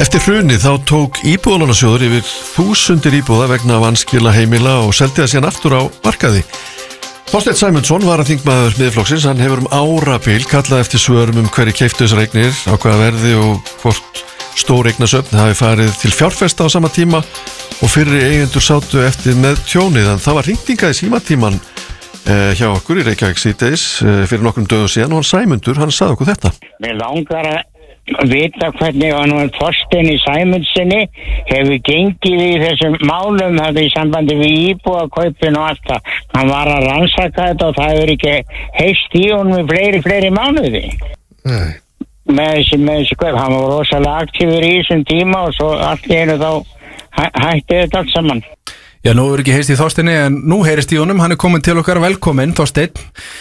Eftir hrunið þá tók Íbúðalánasjóður yfir 1000 íbúða vegna vanskila heimila og seldi það síðan aftur á markaði. Þorsteinn Sæmundsson varaþingmaður Miðflokksins, hann hefur árabil kallað eftir svörum hverju keyptu þessar eignir, á hvaða verði og hvort stór eignasöfn hafi farið til fjárfesta á sama tíma og fyrri eigendur sátu eftir með tjónið. En það var hringt í símatíman hjá okkur í Reykjavík síðdegis fyrir nokkrum dögum síðan og hann Sæmundur, hann sagði okkur þetta. Mér langar að vita hvernig hann Þorsteini Sæmundssoni hefur gengið í þessum málum þetta í sambandi við íbúðakaupin og allt það. Hann var að rannsaka þetta og það hefur ekki heyrst í honum í fleiri mánuði. Nei. Með þessi kaup. Hann var rosalega aktífur í þessum tíma og svo allt í einu þá hætti þetta allt saman. Já, nú er ekki heyrst í Þorsteini en nú heyrist í honum, hann er komin til okkar, velkomin Þorsteinn.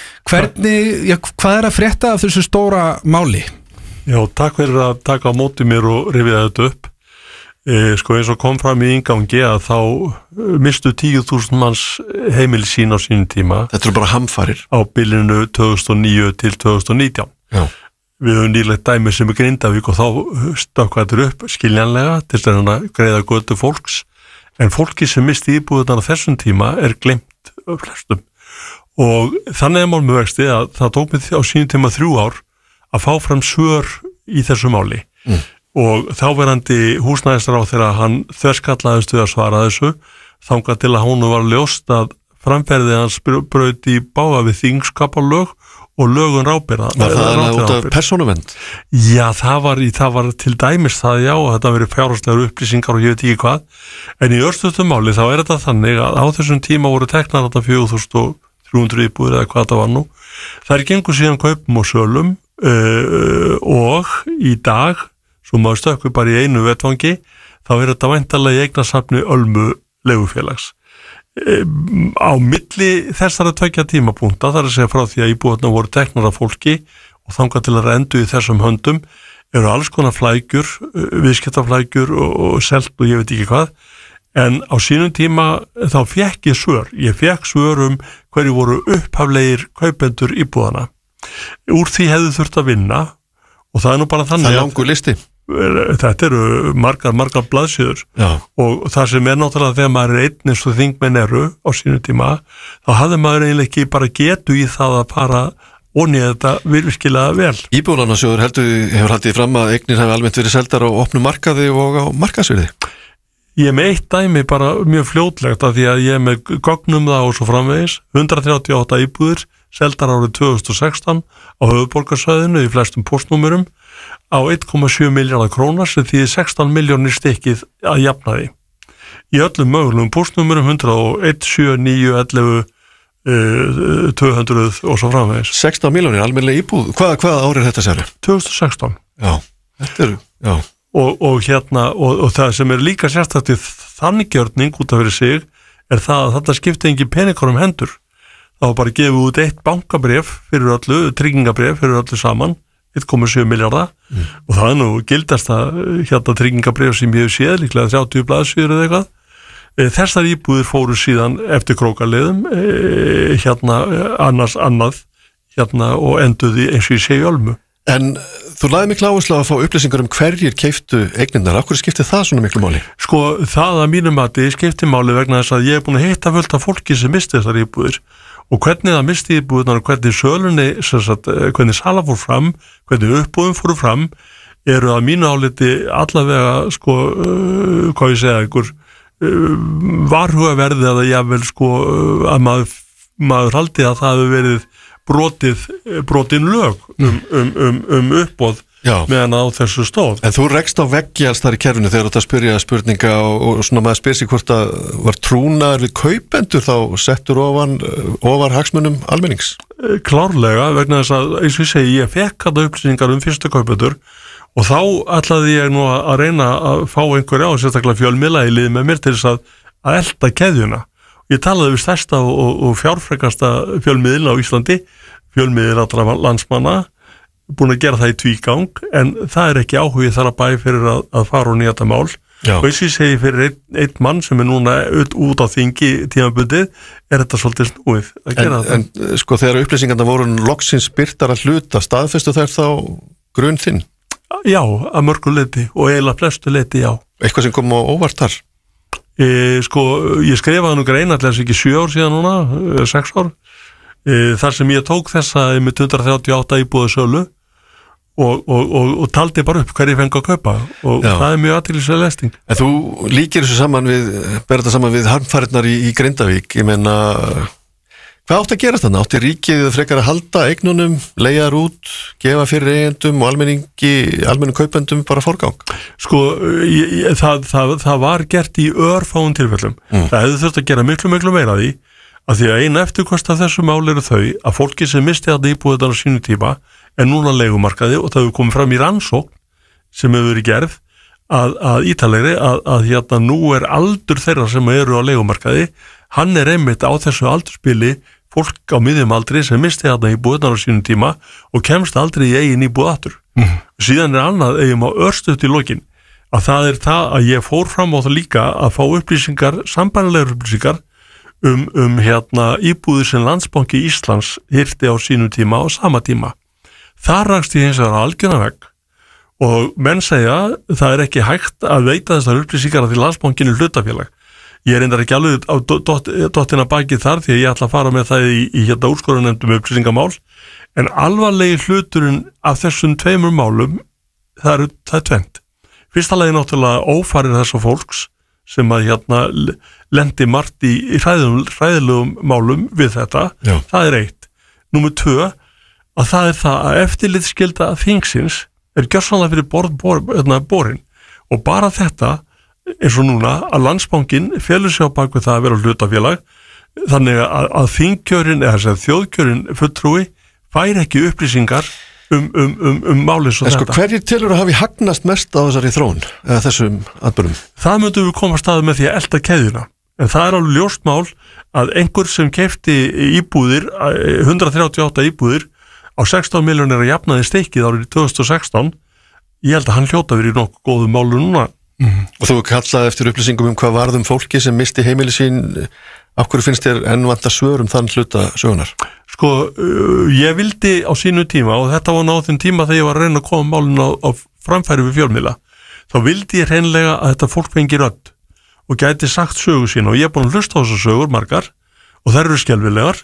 Hvað er að frétta af þessu stóra máli? Já, takk fyrir að taka á móti mér og rifja þetta upp. Sko eins og kom fram í inngangi að þá mistu 10.000 manns heimili sín á sínum tíma. Þetta eru bara hamfarir. Á bilinu 2009 til 2019. Já. Við höfum nýlegt dæmi sem Grindavík og þá stökkvæður upp skiljanlega til þess að greiða götu fólks. En fólki sem misti íbúðunar á þessum tíma er gleymt flestum. Og þannig er mál með vexti að það tók mig á sínum tíma 3 ár að fá fram svör í þessu máli. Og þáverandi húsnæðisráðherra hann þverskallaðist við að svara þessu þangað til að honum var ljóst að framferðið hans braut í bága við þingskapalög og lögun ráðbera. Var það út af persónuvernd? Já, það var til dæmis það, já, og þetta verið fjárhagslegar upplýsingar og ég veit ekki hvað. En í örstuðum máli þá er þetta þannig að á þessum tíma voru teknar þetta 4.300 íbúðir eða hvað það var nú. Það er gengur síðan kaupum og sölum og í dag, svo maður stökkur bara í einu vettvangi, þá er þetta væntanlega í eignasafni Ölmu leigufélags. Á milli þessara 2 tímapunkta, þar að segja frá því að íbúðarnar voru teknar af fólki og þangað til að rendu í þessum höndum, eru alls konar flækjur, viðskiptaflækjur og selt og ég veit ekki hvað, en á sínum tíma þá fékk ég svör. Ég fékk svör hverju voru upphaflegir kaupendur íbúðana. Úr því hefðu þurft að vinna og það er nú bara þannig. Það er langur listi. Þetta eru margar blaðsíður. Já. Og það sem er náttúrulega þegar maður er einn eins og þingmenn eru á sínu tíma, þá hafði maður eiginlega ekki bara getu í það að fara onni þetta virkilega vel. Íbúðalánasjóður hefur haldið fram að eignir hafi almennt verið seldar á opnum markaði og á markaðsvirði. Ég er með eitt dæmi bara mjög fljótlegt af því að ég er með gögnum það og svo framvegis. 138 íbúðir seldar árið 2016 á höfuðborgarsvæðinu í flestum póstnúmerum á 1,7 milljarðar króna sem því 16 milljónir stykkið að jafnaði. Í öllum mögulegum póstnúmerum 101, 7, 9, 11, 200 og svo framvegis. 16 milljónir almennilega íbúð. Hvaða árið þetta sér? 2016. Já, þetta eru, já. Og það sem er líka sérstætt í þannig gjörning út af fyrir sig er það að þetta skipti engin peningar hendur. Það var bara gefið út 1 bankabréf fyrir öllu, tryggingabréf fyrir öllu saman, 1,7 milljarða og það er nú gildasta tryggingabréf sem ég hef séð, líklega 30 blaðsíður eða eitthvað. Þessar íbúðir fóru síðan eftir krókaliðum, annað og enduði eins og ég segi Ölmu. En þú lagði miklu áherslu á að fá upplýsingar hverjir keyptu eignirnar. Af hverju skipti það svona miklu máli? Sko, það að mínum mati skipti máli vegna þess að ég er búin að hitta fullt af fólki sem misti þessar íbúðir og hvernig það misti íbúðirnar og hvernig sölunni, hvernig sala fór fram, hvernig uppbúðum fóru fram, eru að mínu áliti allavega, sko, hvað ég segja ykkur, varhugaverði að jável, sko, að maður haldi að það hefur verið brotin lög uppboð meðan á þessu stóð. En þú rekst á veggi alls þar í kerfinu þegar þú spyrja spurninga og svona maður spyr sig hvort að var trúnaður við kaupendur þá settur ofar hagsmunum almennings? Klárlega, vegna þess að eins og ég segi, ég fekk þetta upplýsingar fyrstu kaupendur og þá ætlaði ég nú að reyna að fá einhverja á sérstaklega fjölmiðla í lið með mér til þess að elta keðjuna. Ég talaði við stærsta og fjárfrekasta fjölmiðil á Íslandi, fjölmiðil allra landsmanna, búin að gera það í tvígang, en það er ekki áhugið þar að bæ fyrir að fara og nýja þetta mál. Já. Og eins og ég segi fyrir einn mann sem er núna út á þingi tímabundið, er þetta svolítið snúið að gera þetta. En sko þegar upplýsingarna voru loksins birtar að hluta, staðfestu þær þá grunn þinn? Já, að mörgu leiti og eiginlega flestu leiti, já. Eitthvað sem kom á óvart þar? Ég skrifaði nú greinarlega ekki 7 ár síðan núna, 6 ár, þar sem ég tók þessa með 138 íbúða sölu og taldi bara upp hverju fengi að kaupa og það er mjög athyglisverð lesning. En þú líkir þessu saman við, ber þetta saman við harmfarirnar í Grindavík, ég meina, hvað átti að gerast þarna? Átti ríkið frekar að halda eignunum, leigja út, gefa fyrir eigendum og almennum kaupendum bara forgang? Sko, það var gert í örfáum tilfellum. Það hefði þurft að gera miklu meira því að eina eftirkost af þessu mál eru þau að fólki sem misti þetta íbúðunar á sínu tíma er núna leigumarkaði og það hefur komið fram í rannsókn sem hefur verið gerð að ítalegri að hérna nú er aldur þeirra sem eru á leigumarkaði, hann er einmitt á þessu aldurspili fólk á miðjum aldri sem misti þetta íbúðunar á sínu tíma og kemst aldrei í eigin íbúð aftur. Síðan er annað eigum á örstuðt í lokin að það er það að ég fór fram á það líka að fá upplýsingar, sambærilegar upplýsingar hérna íbúðir sem Landsbanki Íslands hirti á sínu tíma og sama tíma. Það rakst í hins vegar algjörna vegg og menn segja það er ekki hægt að veita þessar upplýsingar að því Landsbankinu hlutafélag. Ég er reyndar ekki alveg á dottina bakið þar því að ég ætla að fara með það í hérna úrskurðarnefndum upplýsingamál en alvarlegi hluturinn af þessum tveimur málum það er tvennt. Fyrsta lagi náttúrulega ófarir þessa fólks sem að hérna lendi margt í hræðilegum málum við þetta, það er 1. Númer 2, að það er það að eftirlitsskylda þingsins er gjörsamlega fyrir borin og bara þetta eins og núna að Landsbankinn felur sig á bak við það að vera hlutafélag þannig að þingkjörin eða þjóðkjörin fulltrúi fær ekki upplýsingar málið svo þetta. Hverjir telur að hafi hagnast mest á þessari þróun eða þessum atburðum? Það myndum við koma staðið með því að elta keðjuna en það er alveg ljóst mál að einhver sem keypti íbúðir 138 íbúðir á 16 milljónir að jafnaði steikið árið 2016 ég held að hann hljóta verið í nokkuð góðum málu núna. Og þú kallaði eftir upplýsingum hvað varðum fólki sem misti heimili sín af hverju finnst þér enn vanta svör þann hluta sögunar? Sko, ég vildi á sínu tíma og þetta var náðum tíma þegar ég var að reyna að koma málinu á framfæri við fjölmiðla þá vildi ég hreinlega að þetta fólk fengi rödd og gæti sagt sögu sín og ég er búin að hlusta á þessar sögur margar og þær eru skelfilegar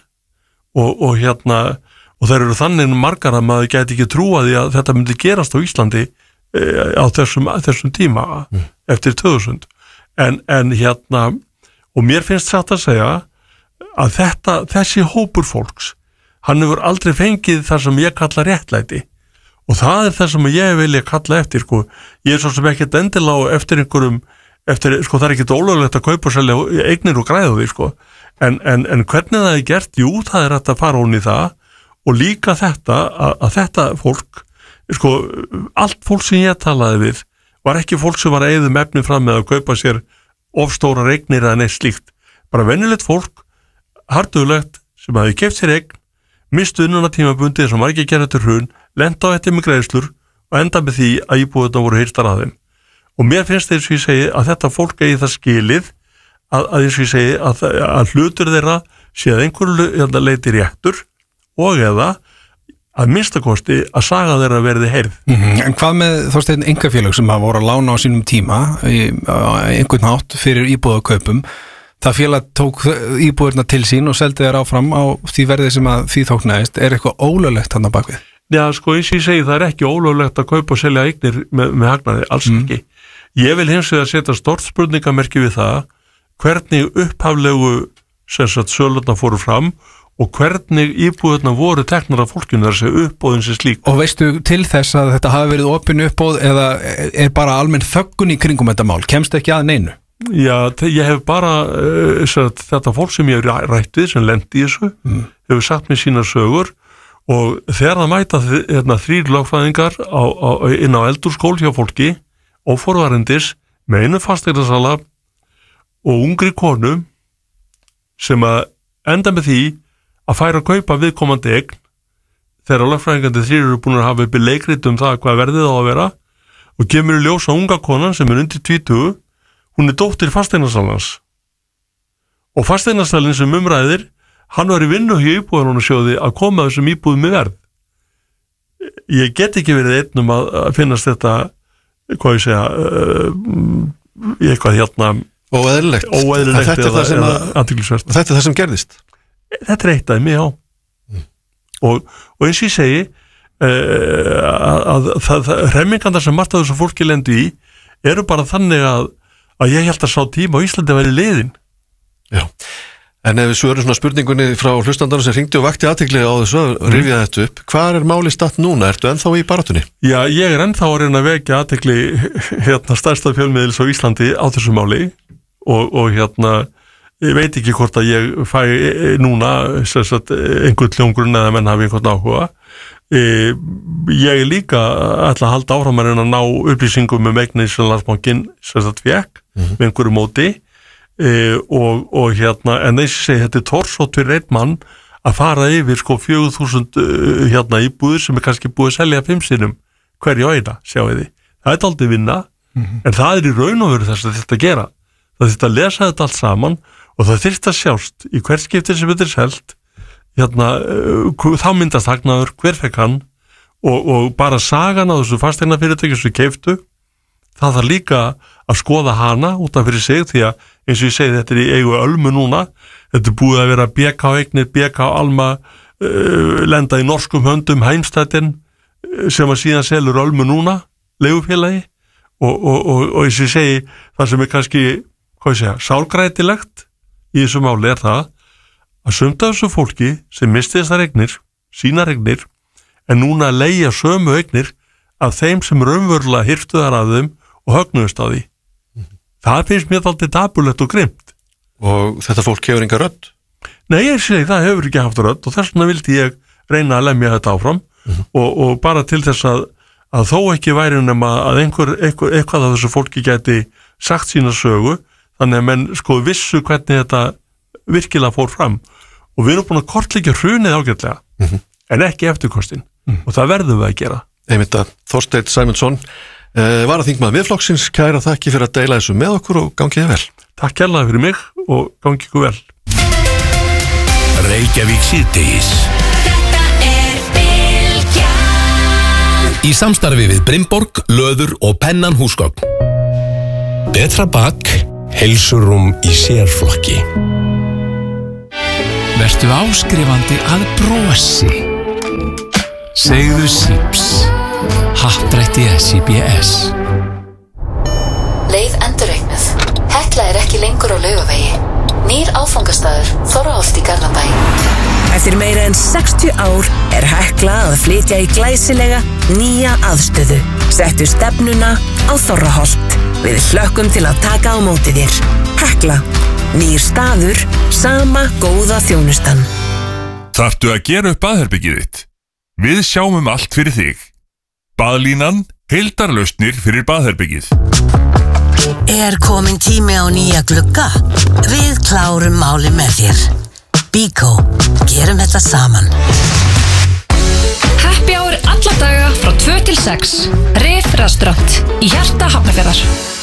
og hérna og þær eru þannig margar að maður gæti ekki trúa því að þetta myndi gerast á Íslandi á þessum tíma eftir 2000 en hérna og mér finnst satt að segja að þessi hópur fólks hann hefur aldrei fengið það sem ég kalla réttlæti og það er það sem ég vilja kalla eftir sko. Ég er svo sem ekkert endilega eftir einhverjum sko það er ekkert ólöglegt að kaupa og selja eignir og græða því sko en hvernig það er gert, jú það er hægt að fara hún í það og líka þetta að þetta fólk sko, allt fólk sem ég talaði við var ekki fólk sem var að eyða efni fram með að kaupa sér ofstórar eignir eða neitt slíkt, bara venjulegt fólk hardugulegt sem hafi keypt sér eign, mistu unnuna tímabundið sem var ekki að gera þetta hrun, lenda á þetta með greiðslur og enda með því að íbúðuna voru hirtar að þeim og mér finnst eins og ég segi að þetta fólk eigi það skilið að eins og ég segi að hlutur þeirra sé að einhverju leiti réttur og eða að minnstakosti að saga þeirra verði heyrð. En hvað með Þorsteinn einkafélög sem hafa voru að lána á sínum tíma einhvern hátt fyrir íbúðakaupum það félag tók íbúðurna til sín og seldi þeir áfram á því verði sem að því þóknaðist, er eitthvað ólöglegt hann á bakvið? Já, sko eins og ég segi það er ekki ólöglegt að kaupa og selja eignir með hagnaði, alls ekki. Ég vil hins vegar setja stórt spurningamerki við það hvernig upphaflegu sölurnar fóru fram og hvernig íbúðurna voru teknar af fólkinu þar sem uppbóðin sem slík. Og veistu til þess að þetta hafi verið opin uppbóð eða er bara almenn þöggun í kringum þetta mál, kemst ekki að neinu? Já, ég hef bara þetta fólk sem ég hef rætt við sem lendi í þessu, hefur sagt mér sína sögur og þegar það mæta 3 lögfræðingar inn á eldurskól hjá fólki og forvarendis með einu fasteignasala og ungri konu sem að enda með því að færa að kaupa viðkomandi eign þegar lögfræðingandi 3 eru búin að hafa uppi leikrit það hvað verðið á að vera og kemur í ljós að unga konan sem er undir 20 hún er dóttir fasteignasalans og fasteignasalinn sem umræðir hann var í vinnu hjá íbúðunum sjóði að koma þessum íbúðum með verð ég get ekki verið einnum að finnast þetta, hvað ég segja, eitthvað hérna óeðlilegt eða athyglisvert. Þetta það sem gerðist? Þetta eitt dæmi, já. Og eins og ég segi, að hremmingandar sem margt af þessu fólki lendu í eru bara þannig að ég held að sá tíma á Íslandi að vera liðin. Já. En ef við svörum svona spurningunni frá hlustandarinn sem hringdi og vakti athygli á þessu að rifja þetta upp, hvar máli statt núna? Ertu ennþá í baráttunni? Já, ég ennþá að reyna að vekja athygli stærsta fjölmiðils á Íslandi á þessu máli og ég veit ekki hvort að ég fæ núna einhvern hljóngrunn eða menn hafi einhvern áhuga. Ég líka ætla að halda áfram að reyna að ná upplýsingum eignir sem Landsbankinn fekk með einhverju móti. En þessi segi þetta torsótt fyrir einn mann að fara yfir 4.000 íbúðir sem kannski búið að selja 5 sinnum hverju eina, sjáu þið. Það dálítið vinna, en það í raun og veru þess að þetta gera. Það þyrfti að lesa þetta allt saman og það þyrfti að sjást í hvert skipti sem þetta selt, þá myndast hagnaður, hver fekk hann og bara sagan á þessu fasteignafyrirtæki sem keiftu. Það þarf líka að skoða hana út af fyrir sig því að eins og ég segi þetta í eigu Ölmu núna, þetta búið að vera BK eignir, BK Alma lenda í norskum höndum Heimstættin sem að síðan selur Ölmu núna, leigufélagi og eins og ég segi það sem kannski, sálgrætilegt í þessu máli það að sumt af þessu fólki sem misti þessar eignir, sínar eignir en núna leigja sömu eignir af þeim sem raunverulega hirtu þar af þeim og högnuðust á því. Það finnst mér alltaf dapurlegt og grimt. Og þetta fólk hefur enga rödd? Nei, ég segi það hefur ekki haft rödd og þess vegna vildi ég reyna að lemja þetta áfram og bara til þess að þó ekki væri nema að eitthvað af þessu fólki gæti sagt sína sögu, þannig að menn vissu hvernig þetta virkilega fór fram og við erum búin að kortleggja hrunið ágætlega en ekki eftirkostin og það verðum við að gera. Einmitt að Þorsteinn Sæmundsson varaþingmaður Miðflokksins, kæra þakki fyrir að deila þessu með okkur og gangi þið vel. Takk kærlega fyrir mig og gangi ykkur vel. Reykjavík síðdegis. Þetta Bylgjan. Í samstarfi við Brimborg, Löður og Pennan húsgögn. Betra bak, heilsurúm í sérflokki. Vertu áskrifandi að brosi. Segðu síps. Happdrætti SIBS. Leið endurreiknuð. Hekla ekki lengur á Laugavegi. Nýr áfangastaður, Þorraholt í Garðabæ. Eftir meira en 60 ár Hekla að flytja í glæsilega nýja aðstöðu. Settu stefnuna á Þorraholt. Við hlökkum til að taka á móti þér. Hekla. Nýr staður, sama góða þjónustan. Þarftu að gera upp baðherbergið þitt? Við sjáum allt fyrir þig. Baðlínan, heildarlausnir fyrir baðherbergið. Komin tími á nýja glugga? Við klárum máli með þér. Bíkó, gerum þetta saman. Happy hour alla daga frá 2 til 6. Rif Restaurant í hjarta Hafnarfjarðar.